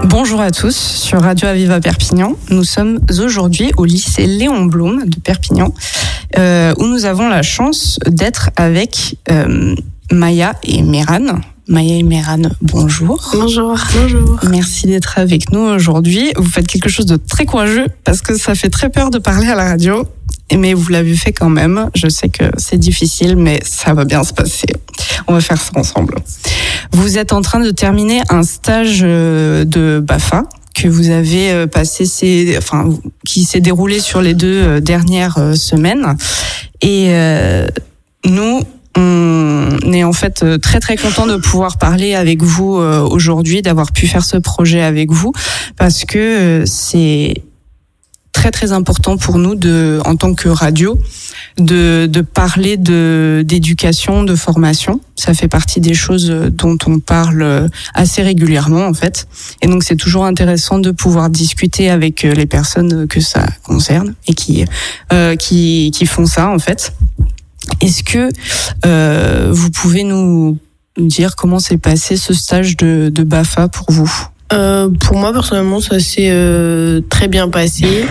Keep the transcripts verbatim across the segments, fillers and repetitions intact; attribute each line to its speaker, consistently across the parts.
Speaker 1: Bonjour à tous sur Radio Aviva Perpignan. Nous sommes aujourd'hui au lycée Léon Blum de Perpignan euh, où nous avons la chance d'être avec euh, Maya et Mehran. Maya et Mehran, bonjour.
Speaker 2: Bonjour. Bonjour.
Speaker 1: Merci d'être avec nous aujourd'hui. Vous faites quelque chose de très courageux parce que ça fait très peur de parler à la radio. Mais vous l'avez fait quand même. Je sais que c'est difficile, mais ça va bien se passer. On va faire ça ensemble. Vous êtes en train de terminer un stage de BAFA que vous avez passé, ces, enfin, qui s'est déroulé sur les deux dernières semaines. Et euh, nous, on est en fait très très content de pouvoir parler avec vous aujourd'hui, d'avoir pu faire ce projet avec vous, parce que c'est très très important pour nous de, en tant que radio, de, de parler de, d'éducation, de formation. Ça fait partie des choses dont on parle assez régulièrement en fait. Et donc c'est toujours intéressant de pouvoir discuter avec les personnes que ça concerne et qui, euh, qui, qui font ça en fait. Est-ce que euh, vous pouvez nous dire comment s'est passé ce stage de, de BAFA pour vous ?
Speaker 2: Euh, pour moi, personnellement, ça s'est euh, très bien passé.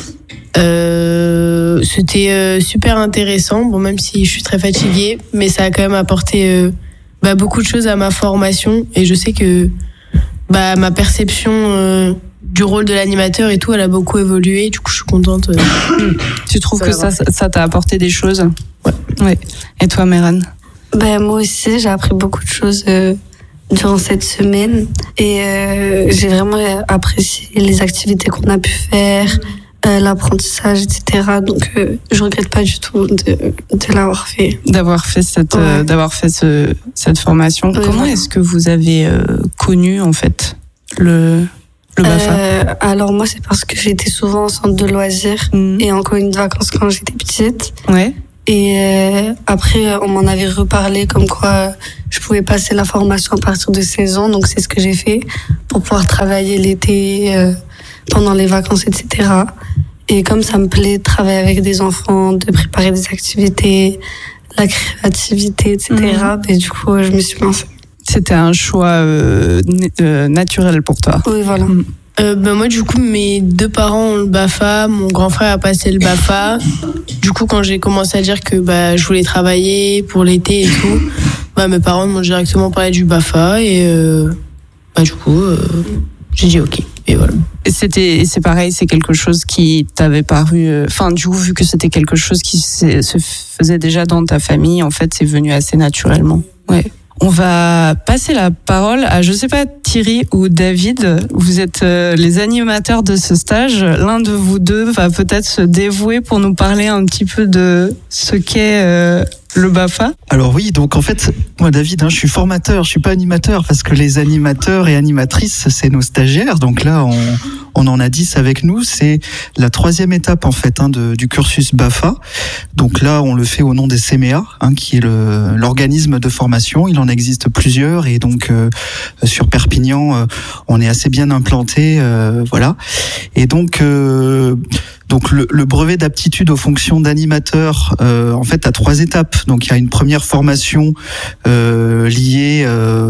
Speaker 2: Euh, c'était euh, super intéressant, bon, même si je suis très fatiguée, mais ça a quand même apporté euh, bah, beaucoup de choses à ma formation. Et je sais que bah, ma perception euh, du rôle de l'animateur et tout, elle a beaucoup évolué. Du coup, je suis contente. Euh,
Speaker 1: tu trouves ça que ça, ça t'a apporté des choses ?
Speaker 2: Ouais.
Speaker 1: Ouais. Et toi, Mehran ?
Speaker 3: Ben, moi aussi, j'ai appris beaucoup de choses euh, durant cette semaine. Et euh, j'ai vraiment apprécié les activités qu'on a pu faire, euh, l'apprentissage, et cetera. Donc, euh, je regrette pas du tout de, de l'avoir fait.
Speaker 1: D'avoir fait cette, ouais. euh, d'avoir fait ce, cette formation.
Speaker 3: Oui,
Speaker 1: Comment
Speaker 3: voilà.
Speaker 1: est-ce que vous avez euh, connu, en fait, le, le BAFA ?
Speaker 3: euh, Alors, moi, c'est parce que j'étais souvent en centre de loisirs mmh. et en colonie de vacances quand j'étais petite.
Speaker 1: Ouais.
Speaker 3: Et euh, après, on m'en avait reparlé comme quoi je pouvais passer la formation à partir de seize ans. Donc, c'est ce que j'ai fait pour pouvoir travailler l'été, euh, pendant les vacances, et cetera. Et comme ça me plaît de travailler avec des enfants, de préparer des activités, la créativité, et cetera. Mmh. Et du coup, je me suis lancée.
Speaker 1: C'était un choix euh, euh, naturel pour toi.
Speaker 3: Oui, voilà. Mmh.
Speaker 2: Euh, ben moi, du coup, mes deux parents ont le BAFA, mon grand frère a passé le BAFA. Du coup, quand j'ai commencé à dire que bah, je voulais travailler pour l'été et tout, bah, mes parents m'ont directement parlé du BAFA et euh, bah, du coup, euh, j'ai dit OK. Et voilà.
Speaker 1: Et c'était, c'est pareil, c'est quelque chose qui t'avait paru, enfin, euh, du coup, vu que c'était quelque chose qui se faisait déjà dans ta famille, en fait, c'est venu assez naturellement. Ouais. On va passer la parole à, je sais pas, Thierry ou David. Vous êtes euh, les animateurs de ce stage. L'un de vous deux va peut-être se dévouer pour nous parler un petit peu de ce qu'est euh, le BAFA.
Speaker 4: Alors oui, donc en fait, moi David, hein, je suis formateur, je suis pas animateur parce que les animateurs et animatrices, c'est nos stagiaires. Donc là, on, on en a dix avec nous. C'est la troisième étape en fait hein, de, du cursus BAFA. Donc là, on le fait au nom des C M E A, hein, qui est le, l'organisme de formation. Il en existe plusieurs et donc euh, sur Perpignan, euh, on est assez bien implanté, euh, voilà. Et donc euh, Donc le, le brevet d'aptitude aux fonctions d'animateur, euh, en fait, a trois étapes. Donc il y a une première formation euh, liée euh,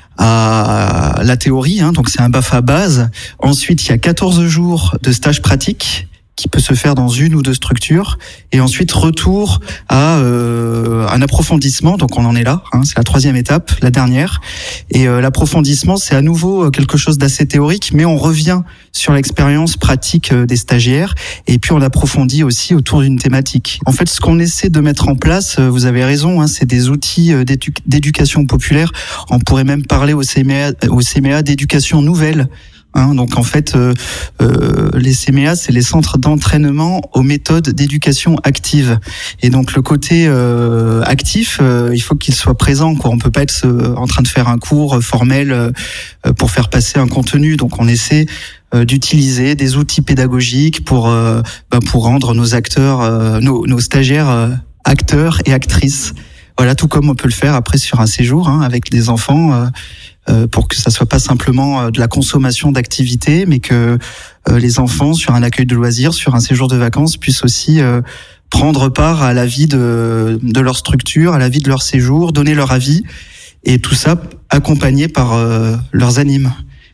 Speaker 4: à la théorie, hein, donc c'est un BAFA base. Ensuite, il y a quatorze jours de stage pratique qui peut se faire dans une ou deux structures, et ensuite retour à euh, un approfondissement. Donc on en est là, hein, c'est la troisième étape, la dernière. Et euh, l'approfondissement, c'est à nouveau quelque chose d'assez théorique, mais on revient sur l'expérience pratique des stagiaires, et puis on approfondit aussi autour d'une thématique. En fait, ce qu'on essaie de mettre en place, vous avez raison, hein, c'est des outils d'édu- d'éducation populaire. On pourrait même parler au C M E A, au C M E A d'éducation nouvelle. Hein, donc en fait, euh, euh, les C M E A, c'est les centres d'entraînement aux méthodes d'éducation active. Et donc le côté euh, actif, euh, il faut qu'il soit présent, quoi. On peut pas être euh, en train de faire un cours formel euh, pour faire passer un contenu. Donc on essaie euh, d'utiliser des outils pédagogiques pour euh, bah, pour rendre nos acteurs, euh, nos, nos stagiaires euh, acteurs et actrices. Voilà, tout comme on peut le faire après sur un séjour hein, avec des enfants. Euh, Euh, pour que ça soit pas simplement euh, de la consommation d'activités, mais que euh, les enfants, sur un accueil de loisirs, sur un séjour de vacances, puissent aussi euh, prendre part à la vie de, de leur structure, à la vie de leur séjour, donner leur avis, et tout ça accompagné par euh, leurs animes.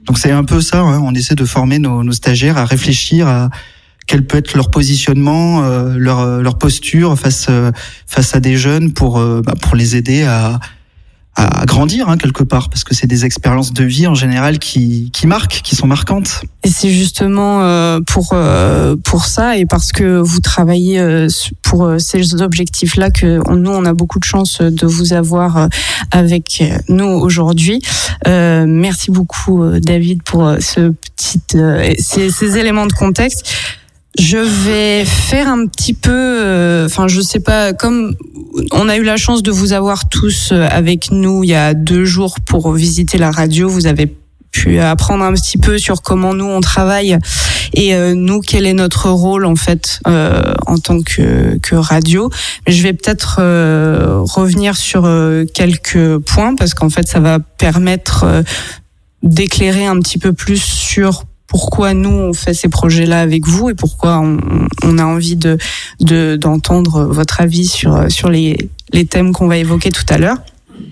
Speaker 4: Donc c'est un peu ça, hein, on essaie de former nos, nos stagiaires à réfléchir à quel peut être leur positionnement, euh, leur, leur posture face, euh, face à des jeunes pour, euh, bah, pour les aider à, à grandir hein, quelque part, parce que c'est des expériences de vie en général qui, qui marquent, qui sont marquantes.
Speaker 1: Et c'est justement euh, pour euh, pour ça et parce que vous travaillez euh, pour euh, ces objectifs-là que on, nous on a beaucoup de chance de vous avoir euh, avec nous aujourd'hui. Euh, merci beaucoup David pour ce petit euh, ces, ces éléments de contexte. Je vais faire un petit peu, enfin euh, je sais pas, comme on a eu la chance de vous avoir tous avec nous il y a deux jours pour visiter la radio, vous avez pu apprendre un petit peu sur comment nous on travaille et euh, nous quel est notre rôle en fait euh, en tant que, que radio. Je vais peut-être euh, revenir sur euh, quelques points parce qu'en fait ça va permettre euh, d'éclairer un petit peu plus sur pourquoi nous on fait ces projets-là avec vous et pourquoi on, on a envie de, de d'entendre votre avis sur sur les les thèmes qu'on va évoquer tout à l'heure.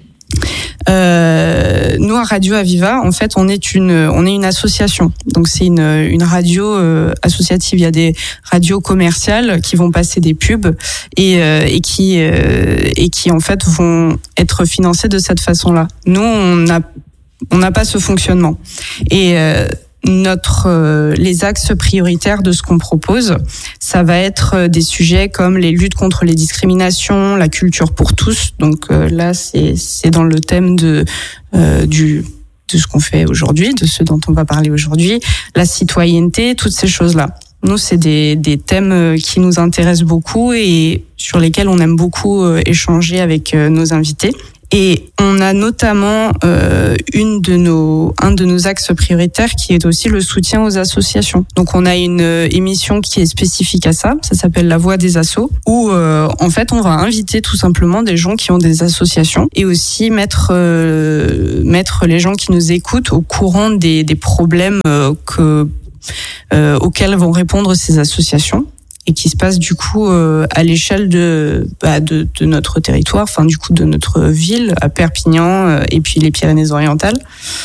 Speaker 1: Euh, nous à Radio Aviva, en fait, on est une on est une association. Donc c'est une une radio euh, associative. Il y a des radios commerciales qui vont passer des pubs et euh, et qui euh, et qui en fait vont être financées de cette façon-là. Nous, on n'a on n'a pas ce fonctionnement et euh, Notre euh, les axes prioritaires de ce qu'on propose, ça va être des sujets comme les luttes contre les discriminations, la culture pour tous. Donc euh, là, c'est c'est dans le thème de euh, du de ce qu'on fait aujourd'hui, de ce dont on va parler aujourd'hui, la citoyenneté, toutes ces choses-là. Nous, c'est des des thèmes qui nous intéressent beaucoup et sur lesquels on aime beaucoup euh, échanger avec euh, nos invités. Et on a notamment euh, une de nos, un de nos axes prioritaires qui est aussi le soutien aux associations. Donc on a une émission qui est spécifique à ça, ça s'appelle La Voix des Assos, où euh, en fait on va inviter tout simplement des gens qui ont des associations et aussi mettre euh, mettre les gens qui nous écoutent au courant des, des problèmes euh, que euh, auxquels vont répondre ces associations. Et qui se passe du coup euh, à l'échelle de, bah, de de notre territoire, enfin du coup de notre ville à Perpignan euh, et puis les Pyrénées-Orientales.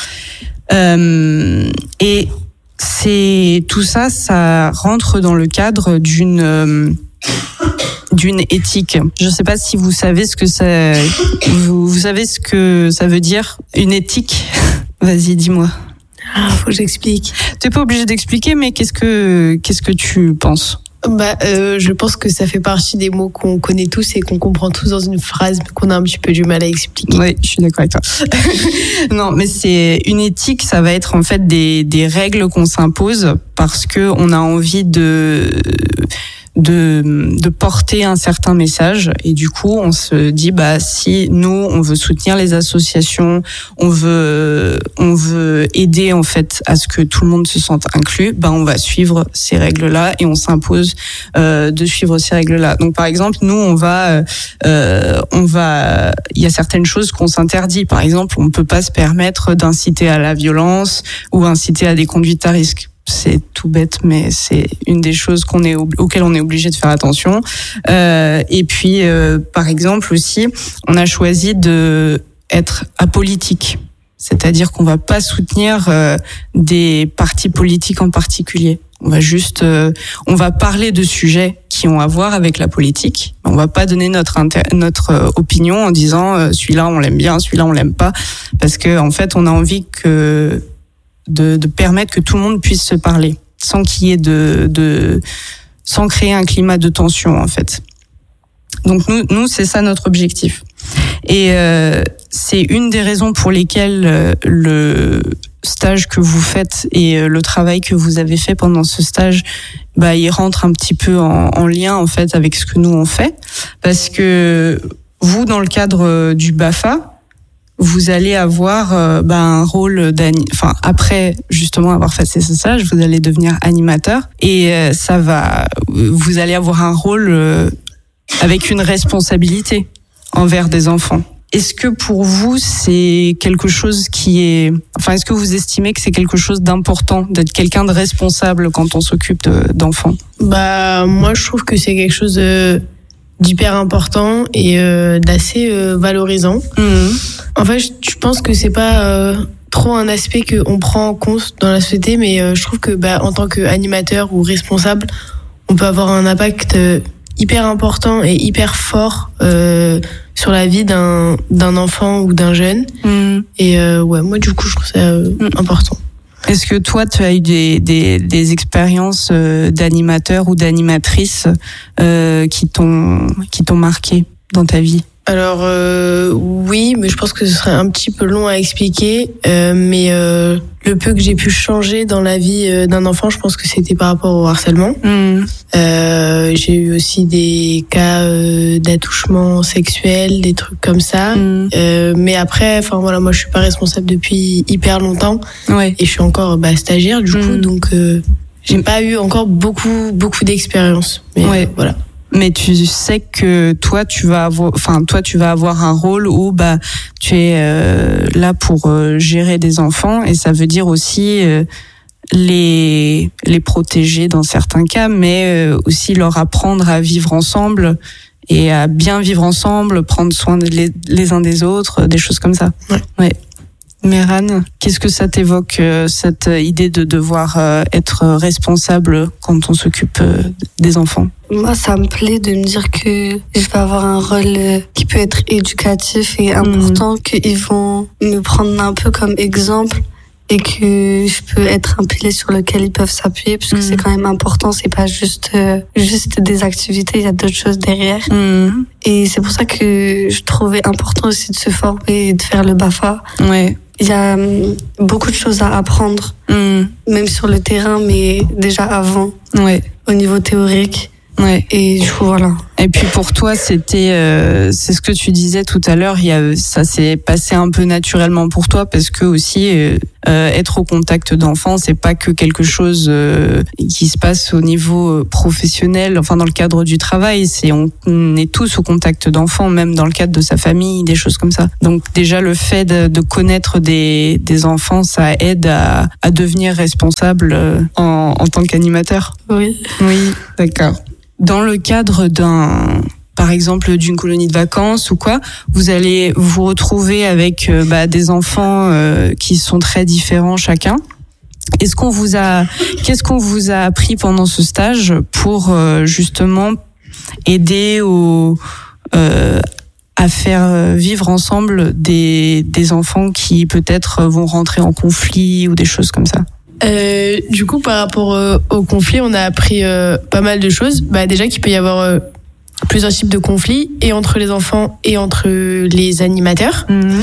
Speaker 1: Euh, et c'est tout ça, ça rentre dans le cadre d'une euh, d'une éthique. Je sais pas si vous savez ce que ça, vous, vous savez ce que ça veut dire une éthique. Vas-y, dis-moi.
Speaker 2: Ah, faut que j'explique.
Speaker 1: T'es pas obligé d'expliquer, mais qu'est-ce que qu'est-ce que tu penses?
Speaker 2: Bah, euh, je pense que ça fait partie des mots qu'on connaît tous et qu'on comprend tous dans une phrase, mais qu'on a un petit peu du mal à expliquer.
Speaker 1: Oui, je suis d'accord avec toi. Non, mais c'est une éthique, ça va être en fait des des règles qu'on s'impose parce que on a envie de de de porter un certain message et du coup on se dit bah si nous on veut soutenir les associations, on veut on veut aider en fait à ce que tout le monde se sente inclus, bah on va suivre ces règles-là et on s'impose euh, de suivre ces règles-là. Donc par exemple nous on va euh, on va il y a certaines choses qu'on s'interdit. Par exemple on peut pas se permettre d'inciter à la violence ou inciter à des conduites à risque. C'est tout bête, mais c'est une des choses qu'on est auxquelles on est obligé de faire attention. Euh, et puis, euh, par exemple aussi, on a choisi de être apolitique, c'est-à-dire qu'on va pas soutenir euh, des partis politiques en particulier. On va juste, euh, on va parler de sujets qui ont à voir avec la politique. On va pas donner notre inter- notre euh, opinion en disant euh, celui-là on l'aime bien, celui-là on l'aime pas, parce que en fait on a envie que De, de permettre que tout le monde puisse se parler sans qu'il y ait de, de sans créer un climat de tension en fait. Donc nous, nous c'est ça notre objectif. Et euh, c'est une des raisons pour lesquelles euh, le stage que vous faites et euh, le travail que vous avez fait pendant ce stage, bah il rentre un petit peu en, en lien en fait avec ce que nous on fait, parce que vous dans le cadre du BAFA, vous allez avoir euh, bah, un rôle d'ani- enfin après justement avoir fait ce stage, vous allez devenir animateur et euh, ça va vous allez avoir un rôle euh, avec une responsabilité envers des enfants. Est-ce que pour vous c'est quelque chose qui est enfin est-ce que vous estimez que c'est quelque chose d'important d'être quelqu'un de responsable quand on s'occupe de, d'enfants?
Speaker 2: Bah moi je trouve que c'est quelque chose de d'hyper important et euh, d'assez euh, valorisant.
Speaker 1: Mmh.
Speaker 2: En fait, je pense que c'est pas euh, trop un aspect qu'on prend en compte dans la société, mais euh, je trouve que bah, en tant qu'animateur ou responsable, on peut avoir un impact euh, hyper important et hyper fort euh, sur la vie d'un d'un enfant ou d'un jeune. Mmh. Et euh, ouais, moi du coup, je trouve ça euh, mmh. important.
Speaker 1: Est-ce que toi, tu as eu des, des, des expériences euh, d'animateur ou d'animatrice euh, qui t'ont qui t'ont marqué dans ta vie?
Speaker 2: Alors euh, oui, mais je pense que ce serait un petit peu long à expliquer. Euh, mais euh, le peu que j'ai pu changer dans la vie euh, d'un enfant, je pense que c'était par rapport au harcèlement. Mmh. Euh, j'ai eu aussi des cas euh, d'attouchement sexuel, des trucs comme ça. Mmh. Euh, mais après, enfin voilà, moi je suis pas responsable depuis hyper longtemps. Ouais. Et je suis encore bah, stagiaire du mmh. coup, donc euh, j'ai pas eu encore beaucoup beaucoup d'expérience. Mais ouais. euh, voilà.
Speaker 1: Mais tu sais que toi tu vas avoir, enfin toi tu vas avoir un rôle où bah tu es euh, là pour euh, gérer des enfants, et ça veut dire aussi euh, les les protéger dans certains cas, mais euh, aussi leur apprendre à vivre ensemble et à bien vivre ensemble, prendre soin les, les uns des autres, des choses comme ça. Ouais. Ouais. Mehran, qu'est-ce que ça t'évoque, euh, cette idée de devoir euh, être responsable quand on s'occupe euh, des enfants?
Speaker 3: Moi, ça me plaît de me dire que je vais avoir un rôle euh, qui peut être éducatif et important, mmh. qu'ils vont me prendre un peu comme exemple et que je peux être un pilier sur lequel ils peuvent s'appuyer, parce que mmh. c'est quand même important, c'est pas juste euh, juste des activités, il y a d'autres choses derrière. Mmh. Et c'est pour ça que je trouvais important aussi de se former et de faire le BAFA. Ouais. Il y a beaucoup de choses à apprendre, mmh. même sur le terrain, mais déjà avant, ouais. au niveau théorique. Ouais. Et du coup, voilà.
Speaker 1: Et puis pour toi, c'était, euh, c'est ce que tu disais tout à l'heure, il y a, ça s'est passé un peu naturellement pour toi, parce que aussi euh, être au contact d'enfants, c'est pas que quelque chose euh, qui se passe au niveau professionnel, enfin dans le cadre du travail, c'est on, on est tous au contact d'enfants, même dans le cadre de sa famille, des choses comme ça. Donc déjà le fait de, de connaître des, des enfants, ça aide à, à devenir responsable en, en tant qu'animateur.
Speaker 3: Oui.
Speaker 1: Oui, d'accord. Dans le cadre d'un, par exemple, d'une colonie de vacances ou quoi, vous allez vous retrouver avec euh, bah, des enfants euh, qui sont très différents chacun. Est-ce qu'on vous a, qu'est-ce qu'on vous a appris pendant ce stage pour euh, justement aider au, euh, à faire vivre ensemble des, des enfants qui peut-être vont rentrer en conflit ou des choses comme ça?
Speaker 2: Euh, du coup, par rapport euh, au conflit, on a appris euh, pas mal de choses. Bah, déjà qu'il peut y avoir euh, plusieurs types de conflits, et entre les enfants et entre les animateurs. Mmh.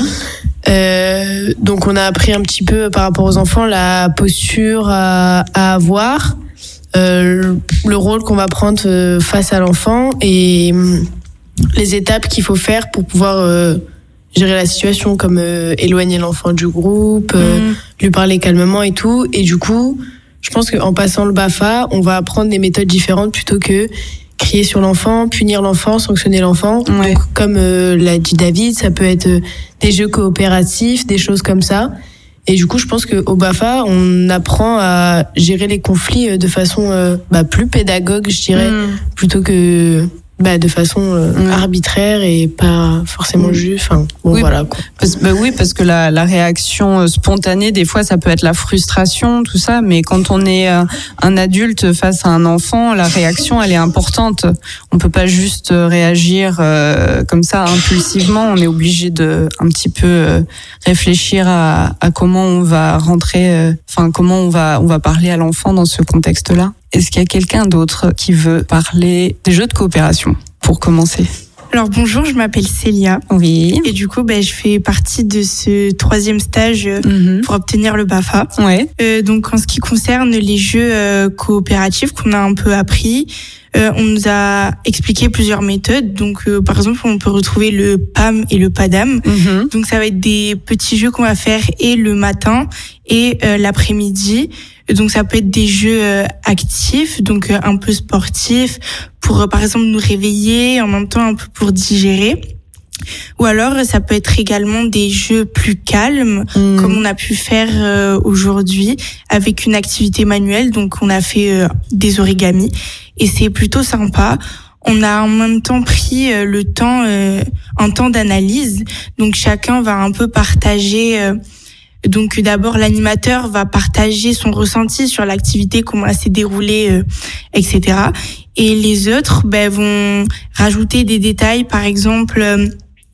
Speaker 2: Euh, donc, on a appris un petit peu par rapport aux enfants la posture à, à avoir, euh, le rôle qu'on va prendre euh, face à l'enfant, et euh, les étapes qu'il faut faire pour pouvoir euh, gérer la situation, comme euh, éloigner l'enfant du groupe, euh, mmh. lui parler calmement et tout. Et du coup, je pense qu'en passant le BAFA, on va apprendre des méthodes différentes plutôt que crier sur l'enfant, punir l'enfant, sanctionner l'enfant. Ouais. Donc, comme euh, l'a dit David, ça peut être euh, des jeux coopératifs, des choses comme ça. Et du coup, je pense qu'au BAFA, on apprend à gérer les conflits de façon euh, bah, plus pédagogue, je dirais, mmh. plutôt que... Bah, de façon euh, mmh. arbitraire et pas forcément mmh. juste. Enfin, bon,
Speaker 1: oui,
Speaker 2: voilà, quoi.
Speaker 1: Parce, bah oui, parce que la, la réaction spontanée, des fois, ça peut être la frustration, tout ça. Mais quand on est euh, un adulte face à un enfant, la réaction, elle est importante. On peut pas juste réagir euh, comme ça impulsivement. On est obligé de un petit peu euh, réfléchir à, à comment on va rentrer, enfin euh, comment on va on va parler à l'enfant dans ce contexte-là. Est-ce qu'il y a quelqu'un d'autre qui veut parler des jeux de coopération pour commencer?
Speaker 5: Alors bonjour, je m'appelle Célia.
Speaker 1: Oui.
Speaker 5: Et du coup, ben, je fais partie de ce troisième stage mm-hmm. pour obtenir le BAFA.
Speaker 1: Ouais.
Speaker 5: Euh, donc en ce qui concerne les jeux euh, coopératifs qu'on a un peu appris, euh, on nous a expliqué plusieurs méthodes. Donc euh, par exemple, on peut retrouver le P A M et le P A D A M. Mm-hmm. Donc ça va être des petits jeux qu'on va faire et le matin et euh, l'après-midi. Donc ça peut être des jeux euh, actifs, donc euh, un peu sportifs, pour euh, par exemple nous réveiller, en même temps un peu pour digérer. Ou alors ça peut être également des jeux plus calmes, mmh. comme on a pu faire euh, aujourd'hui, avec une activité manuelle. Donc on a fait euh, des origamis et c'est plutôt sympa. On a en même temps pris euh, le temps, euh, un temps d'analyse. Donc chacun va un peu partager... Euh, Donc d'abord l'animateur va partager son ressenti sur l'activité, comment elle s'est déroulée, euh, et cetera. Et les autres ben, vont rajouter des détails, par exemple euh,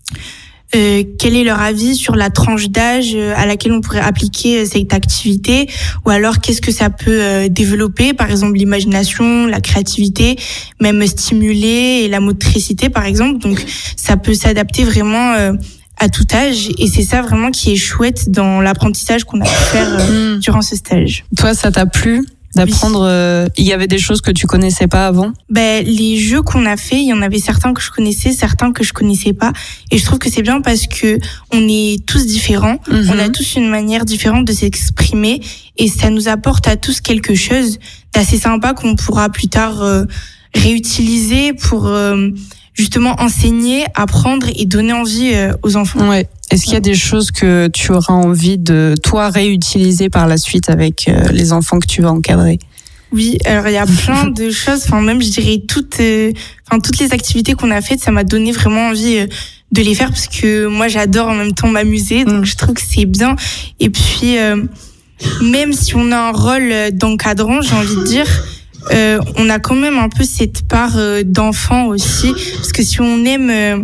Speaker 5: euh, quel est leur avis sur la tranche d'âge à laquelle on pourrait appliquer cette activité, ou alors qu'est-ce que ça peut euh, développer, par exemple l'imagination, la créativité, même stimuler et la motricité par exemple. Donc ça peut s'adapter vraiment euh, à tout âge, et c'est ça vraiment qui est chouette dans l'apprentissage qu'on a pu faire euh, mmh. durant ce stage.
Speaker 1: Toi, ça t'a plu d'apprendre? Oui. euh, il y avait des choses que tu connaissais pas avant?
Speaker 5: Ben, les jeux qu'on a fait, il y en avait certains que je connaissais, certains que je connaissais pas, et je trouve que c'est bien parce que on est tous différents, mmh. on a tous une manière différente de s'exprimer, et ça nous apporte à tous quelque chose d'assez sympa qu'on pourra plus tard euh, réutiliser pour euh, justement enseigner, apprendre et donner envie euh, aux enfants.
Speaker 1: Ouais. Est-ce qu'il y a des choses que tu auras envie de, toi, réutiliser par la suite avec euh, les enfants que tu vas encadrer?
Speaker 5: Oui, alors il y a plein de choses, enfin même je dirais toutes, euh, enfin toutes les activités qu'on a faites, ça m'a donné vraiment envie euh, de les faire, parce que moi j'adore en même temps m'amuser, donc mmh. je trouve que c'est bien. Et puis euh, même si on a un rôle d'encadrant, j'ai envie de dire, euh, on a quand même un peu cette part euh, d'enfant aussi, parce que si on aime euh,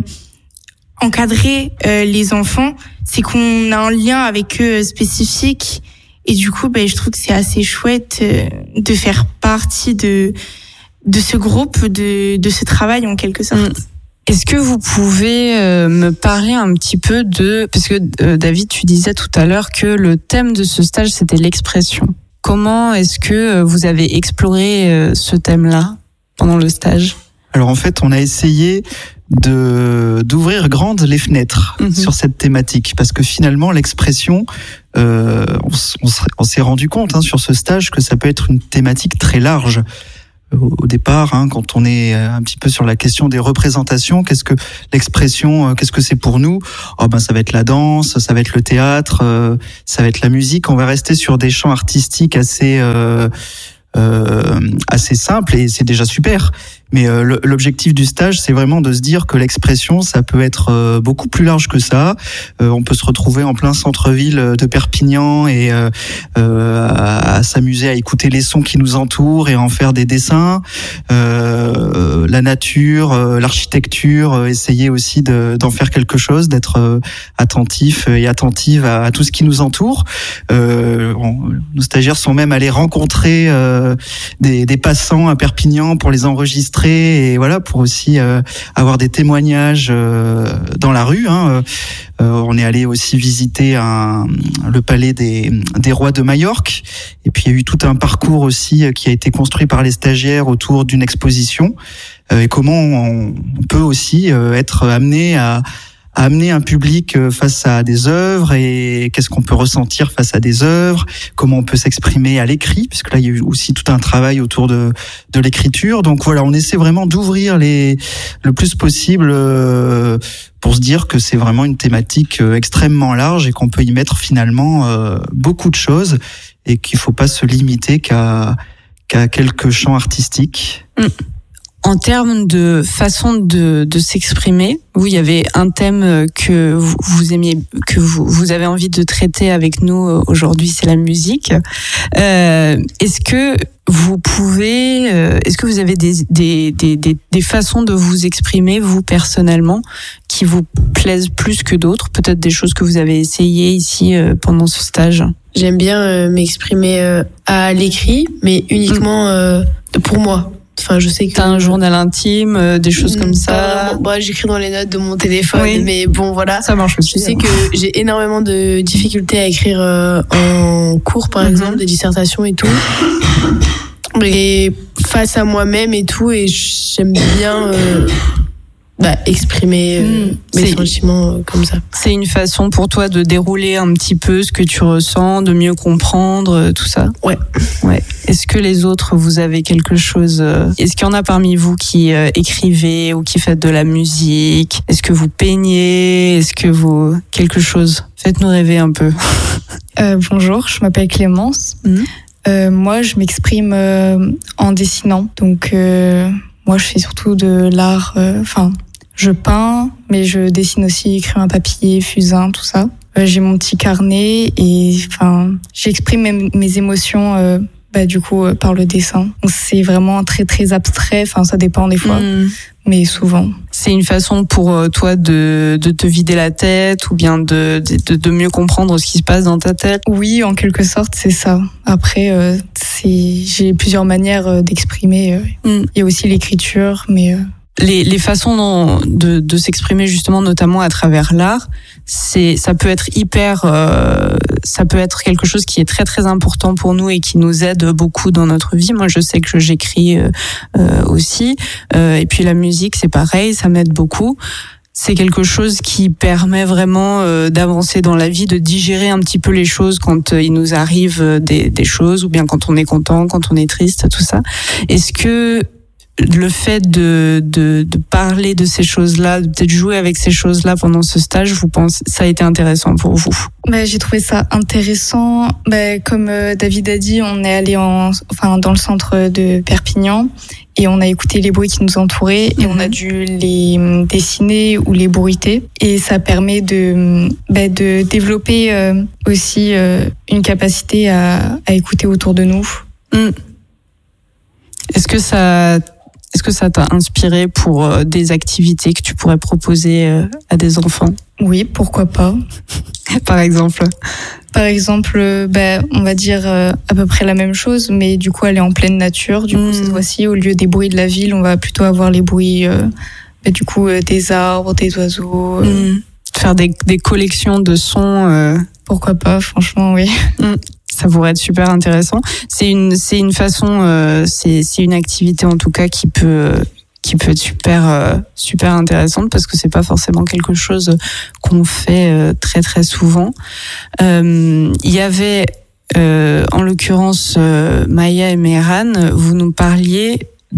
Speaker 5: encadrer euh, les enfants, c'est qu'on a un lien avec eux spécifique, et du coup ben je trouve que c'est assez chouette euh, de faire partie de de ce groupe, de de ce travail en quelque sorte. Mmh.
Speaker 1: Est-ce que vous pouvez euh, me parler un petit peu de, parce que euh, David, tu disais tout à l'heure que le thème de ce stage c'était l'expression. Comment est-ce que vous avez exploré euh, ce thème-là pendant le stage?
Speaker 4: Alors en fait, on a essayé de d'ouvrir grandes les fenêtres mmh. sur cette thématique, parce que finalement l'expression, euh, on, on, on s'est rendu compte hein, sur ce stage que ça peut être une thématique très large. Au, au départ, hein, quand on est un petit peu sur la question des représentations, qu'est-ce que l'expression, qu'est-ce que c'est pour nous? Oh ben ça va être la danse, ça va être le théâtre, euh, ça va être la musique. On va rester sur des champs artistiques assez euh, euh, assez simples, et c'est déjà super. Mais euh, l'objectif du stage, c'est vraiment de se dire que l'expression, ça peut être euh, beaucoup plus large que ça. Euh, on peut se retrouver en plein centre-ville de Perpignan et euh, euh, à, à s'amuser à écouter les sons qui nous entourent et en faire des dessins. Euh, la nature, euh, l'architecture, euh, essayer aussi de, d'en faire quelque chose, d'être euh, attentif et attentive à, à tout ce qui nous entoure. Euh, on, nos stagiaires sont même allés rencontrer euh, des, des passants à Perpignan pour les enregistrer, et voilà, pour aussi euh, avoir des témoignages euh, dans la rue. Hein. Euh, on est allé aussi visiter un, le palais des, des rois de Majorque, et puis il y a eu tout un parcours aussi qui a été construit par les stagiaires autour d'une exposition, euh, et comment on, on peut aussi euh, être amené à à amener un public face à des œuvres, et qu'est-ce qu'on peut ressentir face à des œuvres, comment on peut s'exprimer à l'écrit, puisque là il y a eu aussi tout un travail autour de de l'écriture. Donc voilà, on essaie vraiment d'ouvrir les le plus possible euh, pour se dire que c'est vraiment une thématique extrêmement large, et qu'on peut y mettre finalement euh, beaucoup de choses, et qu'il faut pas se limiter qu'à qu'à quelques champs artistiques.
Speaker 1: Mmh. En termes de façon de, de s'exprimer, vous, il y avait un thème que vous, vous aimiez, que vous, vous avez envie de traiter avec nous aujourd'hui, c'est la musique. Euh, est-ce que vous pouvez, euh, est-ce que vous avez des, des, des, des, des façons de vous exprimer, vous personnellement, qui vous plaisent plus que d'autres? Peut-être des choses que vous avez essayées ici euh, pendant ce stage?
Speaker 2: J'aime bien euh, m'exprimer euh, à l'écrit, mais uniquement euh, pour moi. Enfin, je sais que
Speaker 1: t'as un journal intime, euh, des choses comme ça.
Speaker 2: Bah, j'écris dans les notes de mon téléphone, oui. Mais bon, voilà.
Speaker 1: Ça marche aussi.
Speaker 2: Je sais que j'ai énormément de difficultés à écrire euh, en cours, par mm-hmm. exemple, des dissertations et tout. Mais face à moi-même et tout, et j'aime bien euh, bah, exprimer euh, mmh, mes sentiments euh, comme ça.
Speaker 1: C'est une façon pour toi de dérouler un petit peu ce que tu ressens, de mieux comprendre tout ça?
Speaker 2: Ouais.
Speaker 1: Ouais. Est-ce que les autres, vous avez quelque chose? Est-ce qu'il y en a parmi vous qui euh, écrivez ou qui faites de la musique? Est-ce que vous peignez? Est-ce que vous... quelque chose? Faites-nous rêver un peu.
Speaker 6: Euh, bonjour, je m'appelle Clémence. Mmh. Euh, moi, je m'exprime euh, en dessinant. Donc, euh, moi, je fais surtout de l'art... Enfin, euh, je peins, mais je dessine aussi, crayon à papier, fusain, tout ça. Euh, j'ai mon petit carnet et enfin, j'exprime mes, mes émotions. Euh, bah du coup euh, par le dessin. Donc c'est vraiment très très abstrait. Enfin, ça dépend des fois, mmh. mais souvent.
Speaker 1: C'est une façon pour toi de de te vider la tête ou bien de de, de mieux comprendre ce qui se passe dans ta tête.
Speaker 6: Oui, en quelque sorte, c'est ça. Après, euh, c'est j'ai plusieurs manières d'exprimer. Mmh. Il y a aussi l'écriture, mais euh...
Speaker 1: Les, les façons dont, de, de s'exprimer justement, notamment à travers l'art, c'est, ça peut être hyper, euh, ça peut être quelque chose qui est très très important pour nous et qui nous aide beaucoup dans notre vie. Moi, je sais que j'écris euh, euh, aussi, euh, et puis la musique, c'est pareil, ça m'aide beaucoup. C'est quelque chose qui permet vraiment euh, d'avancer dans la vie, de digérer un petit peu les choses quand euh, il nous arrive des, des choses, ou bien quand on est content, quand on est triste, tout ça. Est-ce que le fait de, de, de parler de ces choses-là, de peut-être jouer avec ces choses-là pendant ce stage, vous pensez, ça a été intéressant pour vous?
Speaker 6: Bah, j'ai trouvé ça intéressant. Bah, comme euh, David a dit, on est allé en, enfin, dans le centre de Perpignan et on a écouté les bruits qui nous entouraient et mm-hmm. on a dû les dessiner ou les bruiter. Et ça permet de, bah, de développer euh, aussi euh, une capacité à, à écouter autour de nous.
Speaker 1: Mm. Est-ce que ça... Est-ce que ça t'a inspiré pour euh, des activités que tu pourrais proposer euh, à des enfants?
Speaker 6: Oui, pourquoi pas.
Speaker 1: Par exemple
Speaker 6: Par exemple, euh, bah, on va dire euh, à peu près la même chose, mais du coup, elle est en pleine nature. Du coup, mmh. cette fois-ci, au lieu des bruits de la ville, on va plutôt avoir les bruits euh, bah, du coup, euh, des arbres, des oiseaux. Euh.
Speaker 1: Mmh. Faire des, des collections de sons. Euh...
Speaker 6: Pourquoi pas, franchement, oui.
Speaker 1: Mmh. Ça pourrait être super intéressant. C'est une, c'est une façon, euh, c'est, c'est une activité en tout cas qui peut, qui peut être super, euh, super intéressante parce que c'est pas forcément quelque chose qu'on fait euh, très très souvent. Euh, il y avait, euh, en l'occurrence, euh, Maya et Mehran, vous nous parliez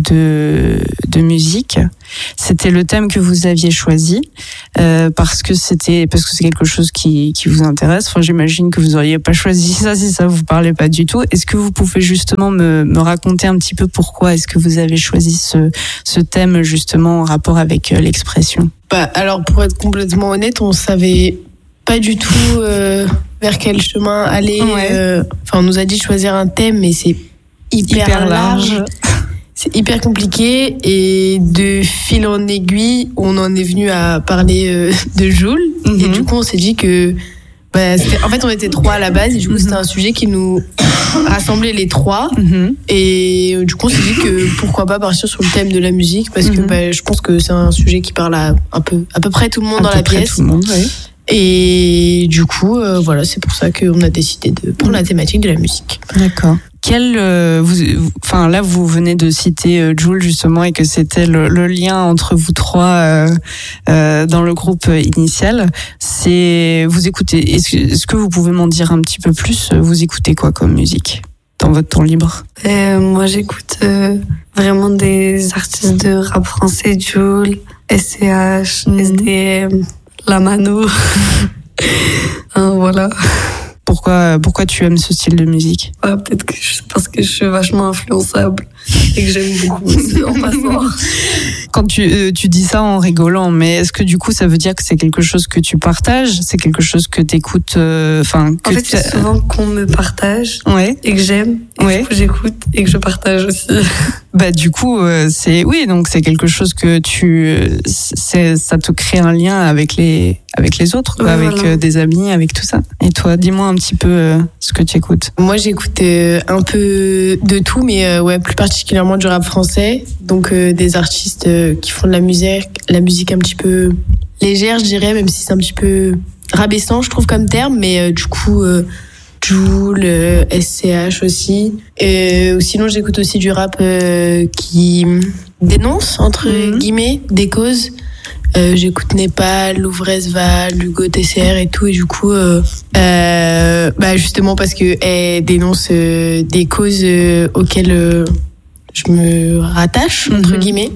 Speaker 1: de de musique. C'était le thème que vous aviez choisi euh, parce que c'était parce que c'est quelque chose qui qui vous intéresse. Enfin, j'imagine que vous auriez pas choisi ça si ça vous parlait pas du tout. Est-ce que vous pouvez justement me me raconter un petit peu pourquoi est-ce que vous avez choisi ce ce thème justement en rapport avec l'expression?
Speaker 2: Bah alors pour être complètement honnête, on savait pas du tout euh, vers quel chemin aller. Ouais. Euh, enfin, on nous a dit de choisir un thème, mais c'est hyper, hyper large. large. C'est hyper compliqué et de fil en aiguille, on en est venu à parler de Joule. Mm-hmm. Et du coup, on s'est dit que, bah, c'était, en fait, on était trois à la base et du coup, mm-hmm. c'était un sujet qui nous rassemblait les trois. Mm-hmm. Et du coup, on s'est dit que pourquoi pas partir sur le thème de la musique parce mm-hmm. que bah, je pense que c'est un sujet qui parle à un peu, à peu près tout le monde à dans la pièce.
Speaker 1: Tout le monde, oui.
Speaker 2: Et du coup, euh, voilà, c'est pour ça qu'on a décidé de prendre la thématique de la musique.
Speaker 1: D'accord. Quel, euh, vous, enfin là, vous venez de citer euh, Joule justement et que c'était le, le lien entre vous trois euh, euh, dans le groupe initial. C'est, vous écoutez. Est-ce que, est-ce que vous pouvez m'en dire un petit peu plus? Vous écoutez quoi comme musique dans votre temps libre?
Speaker 3: euh, Moi, j'écoute euh, vraiment des artistes de rap français, Joule, S C H, mmh. S D M. La Mano. hein, voilà.
Speaker 1: Pourquoi, pourquoi tu aimes ce style de musique?
Speaker 3: Ouais, peut-être que je, parce que je suis vachement influençable et que j'aime beaucoup aussi en passant.
Speaker 1: Quand tu, euh, tu dis ça en rigolant, mais est-ce que du coup ça veut dire que c'est quelque chose que tu partages? C'est quelque chose que t'écoutes enfin,
Speaker 3: euh, En fait, c'est souvent qu'on me partage
Speaker 1: ouais.
Speaker 3: et que j'aime, et
Speaker 1: ouais.
Speaker 3: du coup j'écoute et que je partage aussi.
Speaker 1: Bah du coup, euh, c'est oui, donc c'est quelque chose que tu, c'est, ça te crée un lien avec les, avec les autres, quoi, ouais, avec voilà. euh, des amis, avec tout ça. Et toi, dis-moi un petit peu euh, ce que tu écoutes.
Speaker 2: Moi, j'écoute euh, un peu de tout, mais euh, ouais, plus particulièrement du rap français, donc euh, des artistes euh, qui font de la musique, la musique un petit peu légère, je dirais, même si c'est un petit peu rabaissant, je trouve comme terme, mais euh, du coup. Euh, Joule, euh, S C H aussi. Euh, sinon, j'écoute aussi du rap euh, qui dénonce, entre mmh. guillemets, des causes. Euh, j'écoute Népal, Louvrezval, Hugo T C R et tout. Et du coup, euh, euh, bah justement parce que elle dénonce euh, des causes euh, auxquelles euh, je me rattache, entre mmh. guillemets.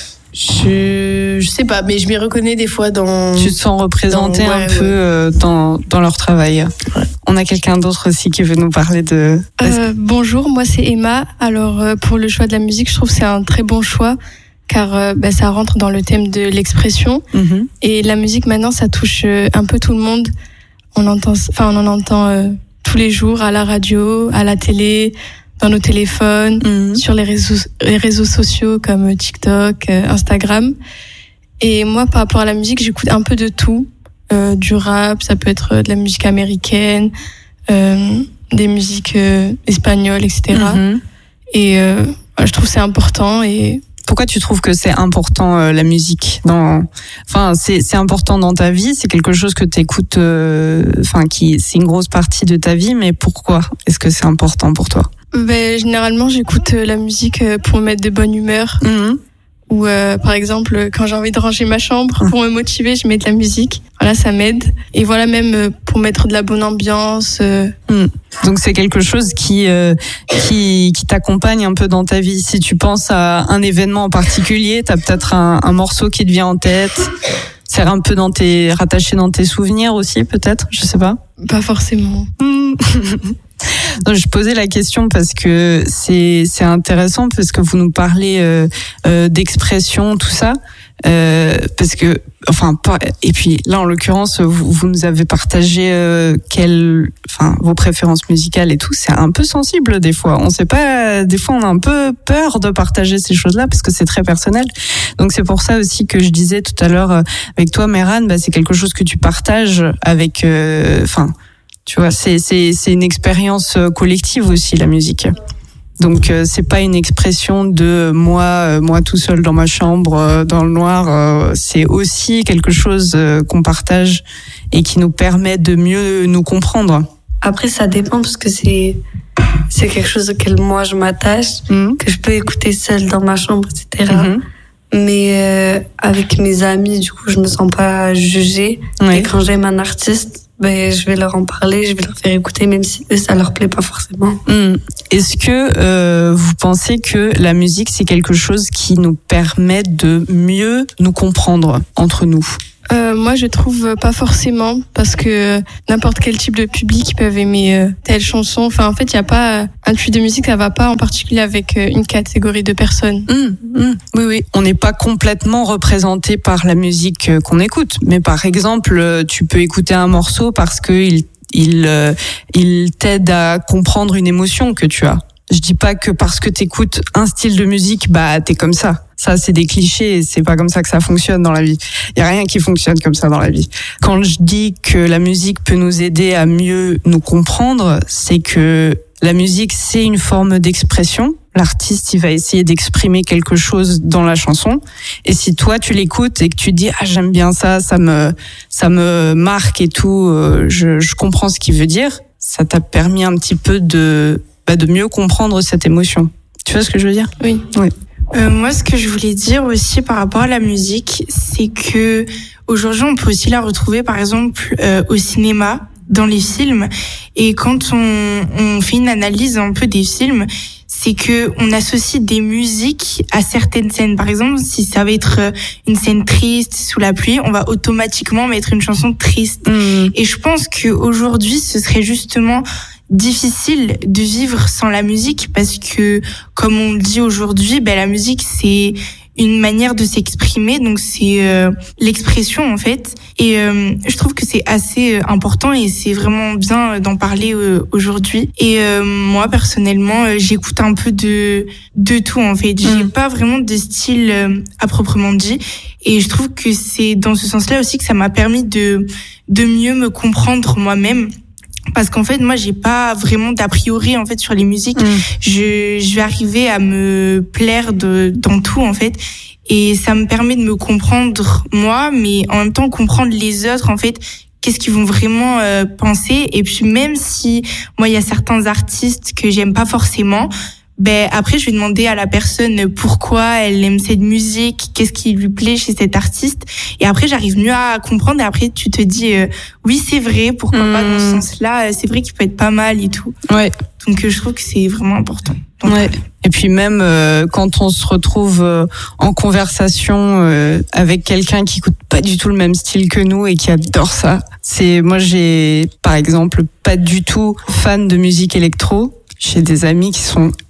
Speaker 2: Je, je sais pas, mais je m'y reconnais des fois dans.
Speaker 1: Tu te sens représentée un ouais, peu ouais. Euh, dans dans leur travail. Ouais. On a quelqu'un d'autre aussi qui veut nous parler de.
Speaker 7: Euh, bonjour, moi c'est Emma. Alors euh, pour le choix de la musique, je trouve que c'est un très bon choix car euh, bah, ça rentre dans le thème de l'expression mm-hmm. et la musique maintenant ça touche euh, un peu tout le monde on entend, enfin on en entend euh, tous les jours à la radio, à la télé, dans nos téléphones, mmh. sur les réseaux, les réseaux sociaux comme TikTok, euh, Instagram. Et moi, par rapport à la musique, j'écoute un peu de tout, euh, du rap, ça peut être de la musique américaine, euh, des musiques euh, espagnoles, et cetera. Mmh. Et euh, je trouve que c'est important. Et
Speaker 1: pourquoi tu trouves que c'est important euh, la musique dans enfin c'est c'est important dans ta vie, c'est quelque chose que tu écoutes euh, enfin qui c'est une grosse partie de ta vie, mais pourquoi est-ce que c'est important pour toi?
Speaker 7: Ben généralement, j'écoute la musique pour me mettre de bonne humeur. Mmh. Ou euh, par exemple, quand j'ai envie de ranger ma chambre, pour me motiver, je mets de la musique. Voilà, ça m'aide. Et voilà, même pour mettre de la bonne ambiance. Euh...
Speaker 1: Mmh. Donc c'est quelque chose qui euh, qui qui t'accompagne un peu dans ta vie. Si tu penses à un événement en particulier, t'as peut-être un, un morceau qui te vient en tête. C'est un peu dans tes rattaché dans tes souvenirs aussi, peut-être. Je sais pas.
Speaker 7: Pas forcément.
Speaker 1: Mmh. Non, je posais la question parce que c'est c'est intéressant parce que vous nous parlez euh, euh, d'expression, tout ça, euh, parce que enfin et puis là en l'occurrence vous, vous nous avez partagé euh, quelles enfin vos préférences musicales et tout, c'est un peu sensible des fois. On sait pas, des fois on a un peu peur de partager ces choses-là parce que c'est très personnel. Donc c'est pour ça aussi que je disais tout à l'heure euh, avec toi, Mehran, bah c'est quelque chose que tu partages avec enfin. Euh, Tu vois, c'est c'est c'est une expérience collective aussi, la musique. Donc euh, c'est pas une expression de moi euh, moi tout seul dans ma chambre euh, dans le noir, euh, c'est aussi quelque chose euh, qu'on partage et qui nous permet de mieux nous comprendre.
Speaker 3: Après ça dépend parce que c'est c'est quelque chose auquel moi je m'attache, mmh. que je peux écouter seule dans ma chambre, et cetera. Mmh. Mais euh, avec mes amis, du coup, je me sens pas jugée. Ouais. Et quand j'aime un artiste, ben, je vais leur en parler, je vais leur faire écouter, même si eux, ça leur plaît pas forcément.
Speaker 1: Mmh. Est-ce que euh, vous pensez que la musique, c'est quelque chose qui nous permet de mieux nous comprendre entre nous ?
Speaker 7: Euh, moi, je trouve pas forcément, parce que n'importe quel type de public peuvent aimer euh, telle chanson. Enfin, en fait, il y a pas un type de musique, ça va pas en particulier avec euh, une catégorie de personnes.
Speaker 1: Mmh, mmh. Oui, oui. On n'est pas complètement représenté par la musique euh, qu'on écoute, mais par exemple, euh, tu peux écouter un morceau parce que il il euh, il t'aide à comprendre une émotion que tu as. Je dis pas que parce que t'écoutes un style de musique, bah t'es comme ça. Ça, c'est des clichés et c'est pas comme ça que ça fonctionne dans la vie. Il y a rien qui fonctionne comme ça dans la vie. Quand je dis que la musique peut nous aider à mieux nous comprendre, c'est que la musique, c'est une forme d'expression. L'artiste, il va essayer d'exprimer quelque chose dans la chanson. Et si toi, tu l'écoutes et que tu dis, ah, j'aime bien ça, ça me, ça me marque et tout, euh, je, je comprends ce qu'il veut dire, ça t'a permis un petit peu de, bah, de mieux comprendre cette émotion. Tu vois ce que je veux dire?
Speaker 7: Oui.
Speaker 1: Oui.
Speaker 5: Euh, moi, ce que je voulais dire aussi par rapport à la musique, c'est que aujourd'hui, on peut aussi la retrouver, par exemple, euh, au cinéma, dans les films. Et quand on, on fait une analyse un peu des films, c'est que on associe des musiques à certaines scènes. Par exemple, si ça va être une scène triste sous la pluie, on va automatiquement mettre une chanson triste. Mmh. Et je pense qu'aujourd'hui, ce serait justement difficile de vivre sans la musique parce que, comme on le dit aujourd'hui, ben la musique c'est une manière de s'exprimer, donc c'est euh, l'expression en fait. Et euh, je trouve que c'est assez important et c'est vraiment bien d'en parler euh, aujourd'hui. Et euh, moi personnellement, euh, j'écoute un peu de de tout en fait. J'ai mmh. pas vraiment de style euh, à proprement dit. Et je trouve que c'est dans ce sens-là aussi que ça m'a permis de de mieux me comprendre moi-même. Parce qu'en fait, moi, j'ai pas vraiment d'a priori en fait sur les musiques. Mmh. Je, je vais arriver à me plaire de dans tout en fait, et ça me permet de me comprendre moi, mais en même temps comprendre les autres en fait. Qu'est-ce qu'ils vont vraiment euh, penser? Et puis même si moi, il y a certains artistes que j'aime pas forcément. Ben après je vais demander à la personne pourquoi elle aime cette musique, qu'est-ce qui lui plaît chez cet artiste, et après j'arrive mieux à comprendre. Et après tu te dis euh, oui c'est vrai, pourquoi mmh. pas dans ce sens-là, c'est vrai qu'il peut être pas mal et tout.
Speaker 1: Ouais.
Speaker 5: Donc euh, je trouve que c'est vraiment important. Donc,
Speaker 1: ouais. Et puis même euh, quand on se retrouve euh, en conversation euh, avec quelqu'un qui écoute pas du tout le même style que nous et qui adore ça. C'est moi j'ai par exemple pas du tout fan de musique électro. J'ai des amis qui sont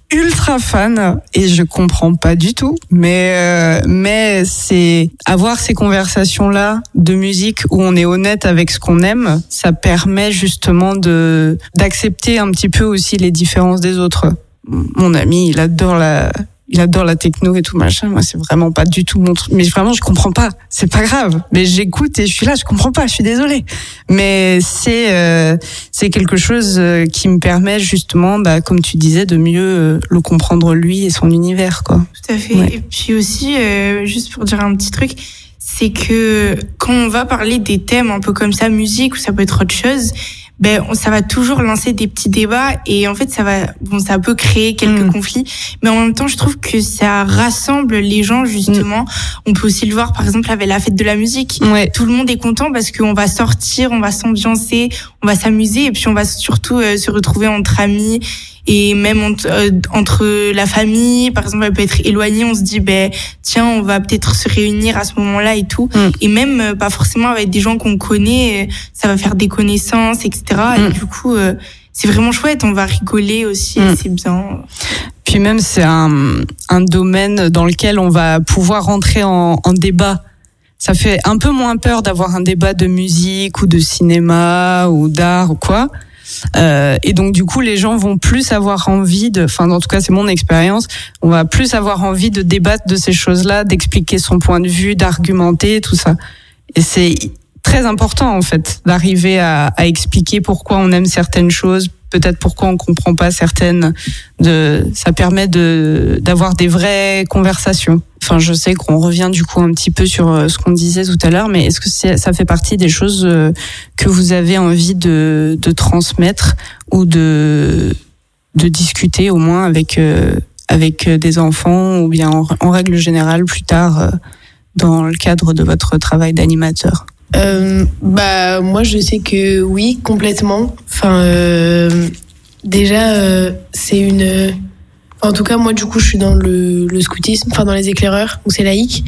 Speaker 1: ultra fan et je comprends pas du tout, mais euh, mais c'est avoir ces conversations là de musique où on est honnête avec ce qu'on aime, ça permet justement de d'accepter un petit peu aussi les différences des autres. Mon ami, il adore la il adore la techno et tout machin. Moi, c'est vraiment pas du tout mon truc. Mais vraiment, je comprends pas. C'est pas grave. Mais j'écoute et je suis là, je comprends pas. Je suis désolée. Mais c'est euh, c'est quelque chose qui me permet justement, bah, comme tu disais, de mieux le comprendre lui et son univers, quoi.
Speaker 5: Tout à fait.
Speaker 1: Ouais.
Speaker 5: Et puis aussi, euh, juste pour dire un petit truc, c'est que quand on va parler des thèmes un peu comme ça, musique ou ça peut être autre chose, ben ça va toujours lancer des petits débats et en fait ça va bon ça peut créer quelques mmh. conflits, mais en même temps je trouve que ça rassemble les gens justement. Mmh. On peut aussi le voir par exemple avec la fête de la musique.
Speaker 1: Ouais.
Speaker 5: Tout le monde est content parce qu'on va sortir, on va s'ambiancer, on va s'amuser et puis on va surtout euh, se retrouver entre amis. Et même entre, euh, entre la famille, par exemple, elle peut être éloignée, on se dit, ben tiens, on va peut-être se réunir à ce moment-là et tout. Mm. Et même euh, pas forcément avec des gens qu'on connaît, euh, ça va faire des connaissances, et cetera. Mm. Et du coup, euh, c'est vraiment chouette, on va rigoler aussi, mm. c'est bien.
Speaker 1: Puis même, c'est un, un domaine dans lequel on va pouvoir rentrer en, en débat. Ça fait un peu moins peur d'avoir un débat de musique ou de cinéma ou d'art ou quoi. Euh, et donc du coup les gens vont plus avoir envie de, enfin en tout cas c'est mon expérience, on va plus avoir envie de débattre de ces choses-là, d'expliquer son point de vue, d'argumenter tout ça. Et c'est très important en fait d'arriver à, à expliquer pourquoi on aime certaines choses, peut-être pourquoi on comprend pas certaines. De, ça permet de d'avoir des vraies conversations. Enfin, je sais qu'on revient du coup un petit peu sur ce qu'on disait tout à l'heure, mais est-ce que c'est, ça fait partie des choses que vous avez envie de, de transmettre ou de, de discuter au moins avec, avec des enfants ou bien en, en règle générale plus tard dans le cadre de votre travail d'animateur?
Speaker 2: Euh, bah moi je sais que oui, complètement. Enfin euh, déjà euh, c'est une. En tout cas, moi, du coup, je suis dans le, le scoutisme, enfin dans les éclaireurs, où c'est laïque.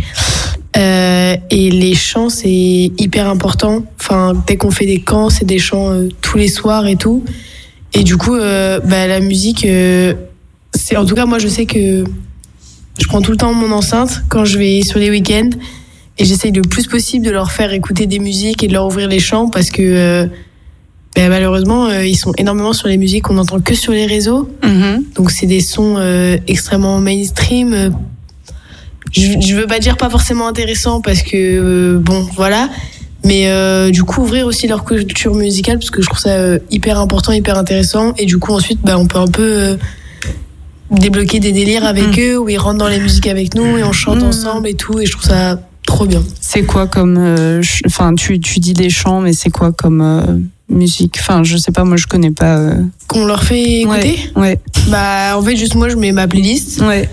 Speaker 2: Euh, et les chants, c'est hyper important. Enfin, dès qu'on fait des camps, c'est des chants euh, tous les soirs et tout. Et du coup, euh, bah, la musique, euh, c'est en tout cas, moi, je sais que je prends tout le temps mon enceinte quand je vais sur les week-ends et j'essaye le plus possible de leur faire écouter des musiques et de leur ouvrir les chants parce que euh, ben malheureusement, euh, ils sont énormément sur les musiques qu'on n'entend que sur les réseaux. Mmh. Donc, c'est des sons euh, extrêmement mainstream. Euh, je, je veux pas dire pas forcément intéressants parce que, euh, bon, voilà. Mais euh, du coup, ouvrir aussi leur culture musicale parce que je trouve ça euh, hyper important, hyper intéressant. Et du coup, ensuite, ben, on peut un peu euh, débloquer des délires avec mmh. eux où ils rentrent dans les musiques avec nous et on chante mmh. ensemble et tout. Et je trouve ça trop bien.
Speaker 1: C'est quoi comme... Enfin, euh, tu, tu dis des chants, mais c'est quoi comme... Euh... musique, enfin je sais pas, moi je connais pas. Euh...
Speaker 2: Qu'on leur fait écouter.
Speaker 1: Ouais, ouais.
Speaker 2: Bah en fait juste moi je mets ma playlist.
Speaker 1: Ouais.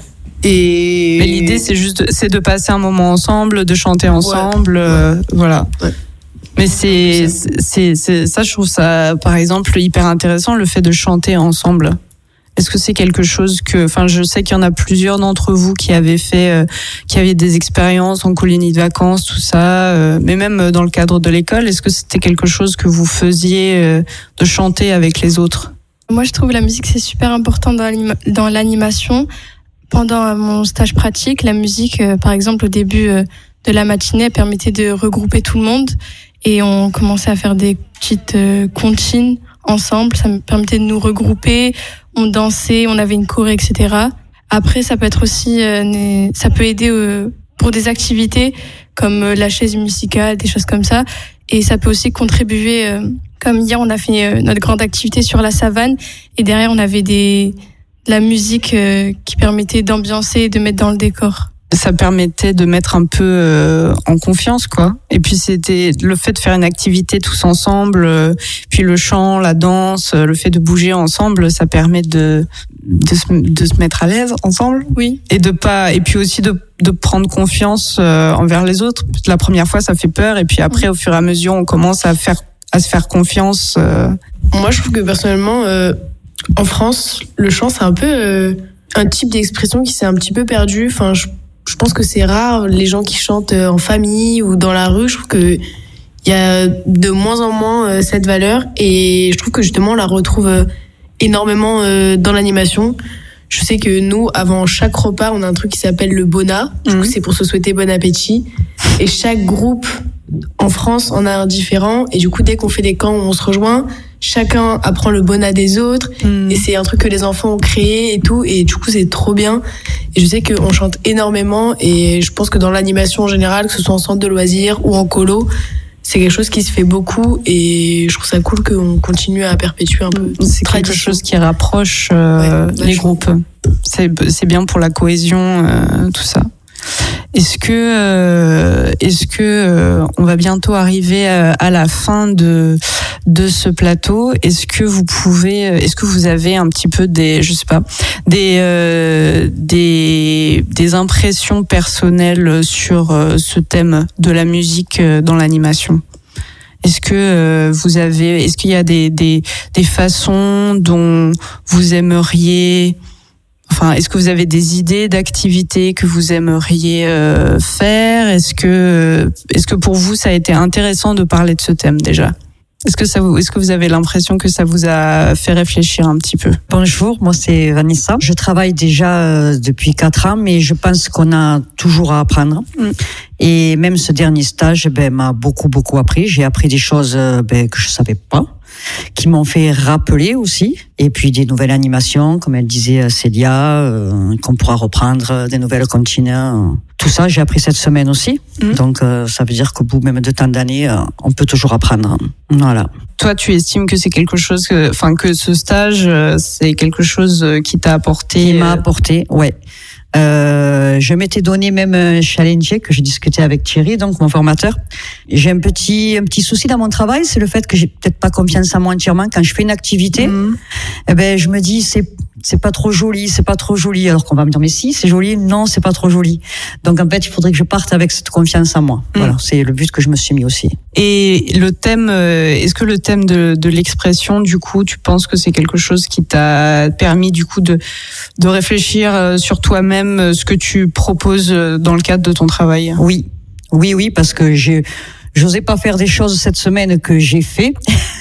Speaker 2: Et
Speaker 1: mais l'idée c'est juste de, c'est de passer un moment ensemble, de chanter ensemble, ouais. Euh, ouais. Voilà. Ouais. Mais c'est, c'est, c'est c'est ça, je trouve ça par exemple hyper intéressant le fait de chanter ensemble. Est-ce que c'est quelque chose que, enfin, je sais qu'il y en a plusieurs d'entre vous qui avaient fait, euh, qui avaient des expériences en colonie de vacances, tout ça, euh, mais même dans le cadre de l'école, est-ce que c'était quelque chose que vous faisiez euh, de chanter avec les autres?
Speaker 7: Moi, je trouve la musique c'est super important dans, l'anima- dans l'animation. Pendant mon stage pratique, la musique, euh, par exemple, au début euh, de la matinée, elle permettait de regrouper tout le monde et on commençait à faire des petites euh, comptines ensemble. Ça me permettait de nous regrouper. On dansait, on avait une choré, et cetera. Après, ça peut être aussi, euh, ça peut aider euh, pour des activités comme euh, la chaise musicale, des choses comme ça. Et ça peut aussi contribuer, euh, comme hier, on a fait euh, notre grande activité sur la savane. Et derrière, on avait des, de la musique euh, qui permettait d'ambiancer et de mettre dans le décor.
Speaker 1: Ça permettait de mettre un peu euh, en confiance, quoi. Et puis c'était le fait de faire une activité tous ensemble, euh, puis le chant, la danse, euh, le fait de bouger ensemble, ça permet de de se, de se mettre à l'aise ensemble.
Speaker 7: Oui.
Speaker 1: Et de pas, et puis aussi de de prendre confiance euh, envers les autres. La première fois, ça fait peur, et puis après, oui. Au fur et à mesure, on commence à faire à se faire confiance. Euh.
Speaker 2: Moi, je trouve que personnellement, euh, en France, le chant, c'est un peu euh, un type d'expression qui s'est un petit peu perdu. Enfin, je Je pense que c'est rare les gens qui chantent en famille ou dans la rue. Je trouve que il y a de moins en moins cette valeur et je trouve que justement on la retrouve énormément dans l'animation. Je sais que nous, avant chaque repas, on a un truc qui s'appelle le bona. Du coup, c'est pour se souhaiter bon appétit. Et chaque groupe en France en a un différent. Et du coup, dès qu'on fait des camps où on se rejoint, chacun apprend le bona des autres. Mmh. Et c'est un truc que les enfants ont créé et tout. Et du coup, c'est trop bien. Et je sais qu'on chante énormément. Et je pense que dans l'animation en général, que ce soit en centre de loisirs ou en colo, c'est quelque chose qui se fait beaucoup. Et je trouve ça cool qu'on continue à perpétuer un peu.
Speaker 1: C'est quelque chose qui rapproche euh, ouais, les groupes. C'est, c'est bien pour la cohésion, euh, tout ça. Est-ce que, euh, est-ce que euh, on va bientôt arriver à, à la fin de de ce plateau? Est-ce que vous pouvez, est-ce que vous avez un petit peu des, je sais pas, des euh, des des impressions personnelles sur euh, ce thème de la musique dans l'animation? Est-ce que euh, vous avez, est-ce qu'il y a des des des façons dont vous aimeriez Enfin, est-ce que vous avez des idées d'activités que vous aimeriez euh, faire? Est-ce que, est-ce que pour vous, ça a été intéressant de parler de ce thème déjà? Est-ce que ça vous, est-ce que vous avez l'impression que ça vous a fait réfléchir un petit peu?
Speaker 8: Bonjour, moi c'est Vanessa. Je travaille déjà euh, depuis quatre ans, mais je pense qu'on a toujours à apprendre. Mm. Et même ce dernier stage, ben, m'a beaucoup beaucoup appris. J'ai appris des choses ben, que je savais pas, qui m'ont fait rappeler aussi, et puis des nouvelles animations, comme elle disait Célia, euh, qu'on pourra reprendre, des nouvelles continues. Tout ça, j'ai appris cette semaine aussi. Mmh. Donc, euh, ça veut dire qu'au bout même de tant d'années, euh, on peut toujours apprendre. Voilà.
Speaker 1: Toi, tu estimes que c'est quelque chose, que, enfin, que ce stage, c'est quelque chose qui t'a apporté.
Speaker 8: Qui m'a apporté, ouais. Euh, je m'étais donné même un challenge que j'ai discuté avec Thierry, donc mon formateur. J'ai un petit un petit souci dans mon travail, c'est le fait que j'ai peut-être pas confiance en moi entièrement quand je fais une activité. Mmh. Eh ben je me dis c'est c'est pas trop joli, c'est pas trop joli. Alors qu'on va me dire mais si c'est joli, non c'est pas trop joli. Donc en fait il faudrait que je parte avec cette confiance en moi. Mmh. Voilà, c'est le but que je me suis mis aussi.
Speaker 1: Et le thème, est-ce que le thème de, de l'expression, du coup, tu penses que c'est quelque chose qui t'a permis du coup de de réfléchir sur toi-même, ce que tu proposes dans le cadre de ton travail?
Speaker 8: Oui, oui, oui, parce que j'ai j'osais pas faire des choses cette semaine que j'ai fait.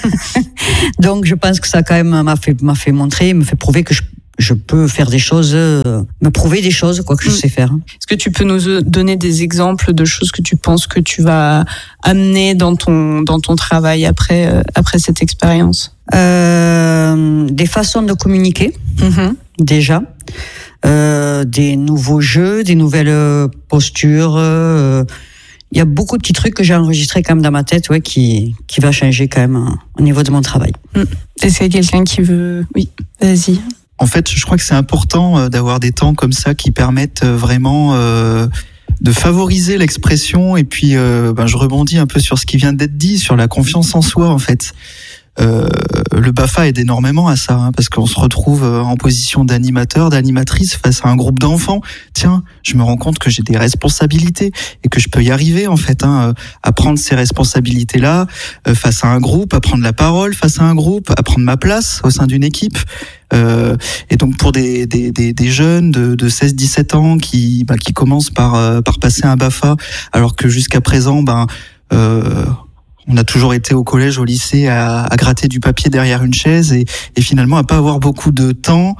Speaker 8: Donc je pense que ça quand même m'a fait m'a fait montrer, me fait prouver que je je peux faire des choses, euh, me prouver des choses, quoi que je sais faire.
Speaker 1: Est-ce que tu peux nous donner des exemples de choses que tu penses que tu vas amener dans ton dans ton travail après euh, après cette expérience?
Speaker 8: Euh, des façons de communiquer, mmh. déjà. Euh, des nouveaux jeux, des nouvelles postures. Euh, il y a beaucoup de petits trucs que j'ai enregistrés quand même dans ma tête, ouais, qui qui va changer quand même hein, au niveau de mon travail.
Speaker 1: Mmh. Est-ce qu'il y a quelqu'un qui veut? Oui, vas-y.
Speaker 4: En fait, je crois que c'est important d'avoir des temps comme ça qui permettent vraiment euh, de favoriser l'expression. Et puis, euh, ben, je rebondis un peu sur ce qui vient d'être dit, sur la confiance en soi, en fait. Euh, le BAFA aide énormément à ça, hein, parce qu'on se retrouve en position d'animateur, d'animatrice face à un groupe d'enfants. Tiens, je me rends compte que j'ai des responsabilités et que je peux y arriver en fait, hein, à prendre ces responsabilités-là euh, face à un groupe, à prendre la parole face à un groupe, à prendre ma place au sein d'une équipe. Euh, et donc pour des des des, des jeunes de, de seize dix-sept ans qui bah, qui commencent par euh, par passer un BAFA, alors que jusqu'à présent, ben euh, on a toujours été au collège, au lycée, à, à gratter du papier derrière une chaise et, et finalement à pas avoir beaucoup de temps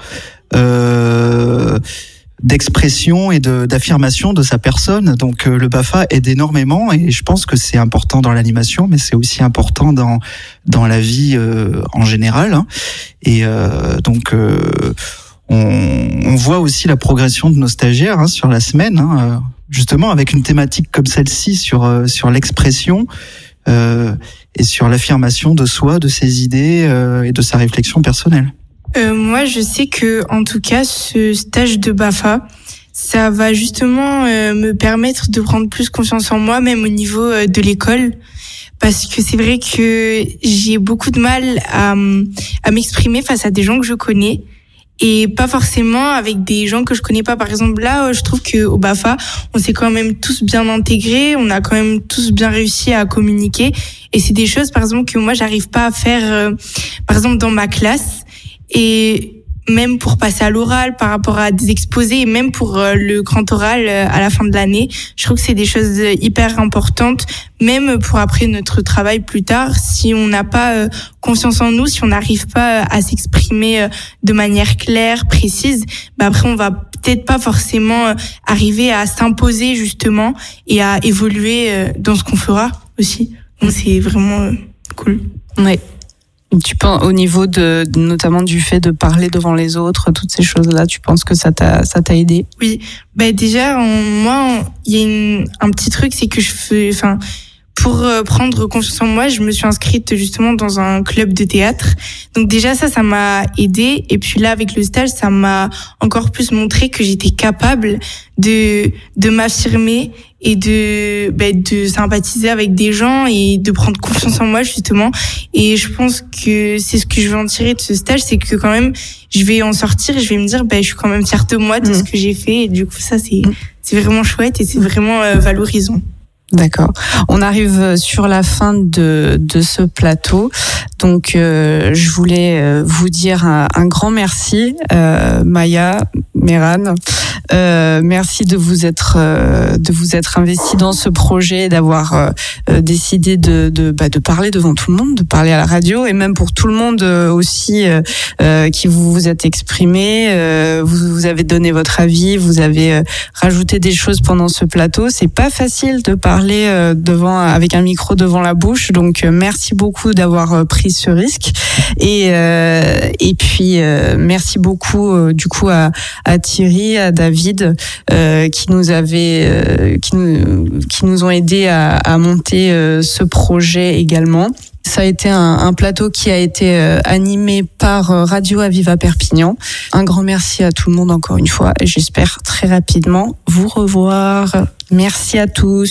Speaker 4: euh, d'expression et de, d'affirmation de sa personne. Donc euh, le BAFA aide énormément et je pense que c'est important dans l'animation, mais c'est aussi important dans dans la vie euh, en général. Hein. Et euh, donc euh, on, on voit aussi la progression de nos stagiaires hein, sur la semaine, hein, justement avec une thématique comme celle-ci sur euh, sur l'expression. Euh, et sur l'affirmation de soi, de ses idées euh, et de sa réflexion personnelle.
Speaker 5: Euh, moi, je sais que, en tout cas, ce stage de BAFA, ça va justement euh, me permettre de prendre plus confiance en moi, même au niveau euh, de l'école, parce que c'est vrai que j'ai beaucoup de mal à, à m'exprimer face à des gens que je connais. Et pas forcément avec des gens que je connais pas. Par exemple, là, je trouve que au BAFA, on s'est quand même tous bien intégrés, on a quand même tous bien réussi à communiquer. Et c'est des choses, par exemple, que moi, j'arrive pas à faire, euh, par exemple, dans ma classe. Et même pour passer à l'oral, par rapport à des exposés et même pour euh, le grand oral euh, à la fin de l'année. Je trouve que c'est des choses hyper importantes, même pour après notre travail plus tard. Si on n'a pas euh, confiance en nous, si on n'arrive pas à s'exprimer euh, de manière claire, précise, bah après on va peut-être pas forcément euh, arriver à s'imposer justement et à évoluer euh, dans ce qu'on fera aussi. Donc c'est vraiment euh, cool.
Speaker 1: Ouais. Tu penses au niveau de notamment du fait de parler devant les autres, toutes ces choses-là, tu penses que ça t'a ça t'a aidé?
Speaker 5: Oui, bah déjà en, moi il y a une, un petit truc, c'est que je fais, enfin pour prendre confiance en moi, je me suis inscrite justement dans un club de théâtre. Donc déjà ça, ça m'a aidée. Et puis là, avec le stage, ça m'a encore plus montré que j'étais capable de de m'affirmer et de bah, de sympathiser avec des gens et de prendre confiance en moi justement. Et je pense que c'est ce que je vais en tirer de ce stage, c'est que quand même je vais en sortir et je vais me dire bah je suis quand même fière de moi, de mmh. ce que j'ai fait. Et du coup ça c'est c'est vraiment chouette et c'est vraiment euh, valorisant.
Speaker 1: D'accord. On arrive sur la fin de de ce plateau, donc euh, je voulais vous dire un, un grand merci, euh, Maya, Mehran. Euh, merci de vous être euh, de vous être investi dans ce projet, d'avoir euh, décidé de de bah, de parler devant tout le monde, de parler à la radio et même pour tout le monde aussi euh, euh, qui vous vous êtes exprimé. Euh, vous vous avez donné votre avis, vous avez euh, rajouté des choses pendant ce plateau. C'est pas facile de parler devant avec un micro devant la bouche, donc merci beaucoup d'avoir pris ce risque et euh, et puis euh, merci beaucoup euh, du coup à, à Thierry, à David euh, qui nous avait euh, qui nous qui nous ont aidés à, à monter euh, ce projet également. Ça a été un, un plateau qui a été euh, animé par euh, Radio Aviva Perpignan. Un grand merci à tout le monde encore une fois et j'espère très rapidement vous revoir. Merci à tous.